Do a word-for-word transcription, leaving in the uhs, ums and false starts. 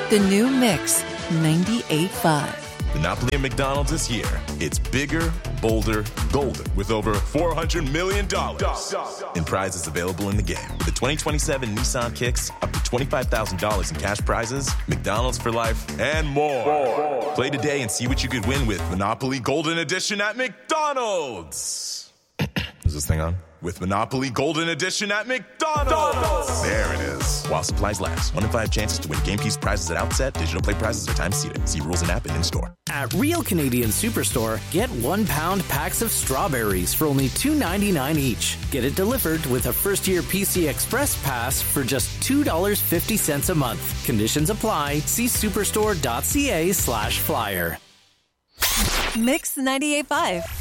The new Mix ninety-eight point five. Monopoly at McDonald's is here. It's bigger, bolder, golder, with over four hundred million dollars in prizes available in the game. With the twenty twenty-seven Nissan Kicks, up to twenty-five thousand dollars in cash prizes, McDonald's for life, and more. more. Play today and see what you could win with Monopoly Golden Edition at McDonald's. Is this thing on? With Monopoly Golden Edition at McDonald's. There it is. While supplies last. One in five chances to win game piece prizes at outset. Digital play prizes are time seated. See rules and app and in store. At Real Canadian Superstore, get one pound packs of strawberries for only two ninety-nine each. Get it delivered with a first-year P C Express pass for just two dollars and fifty cents a month. Conditions apply. See superstore.ca slash flyer. Mix ninety-eight point five.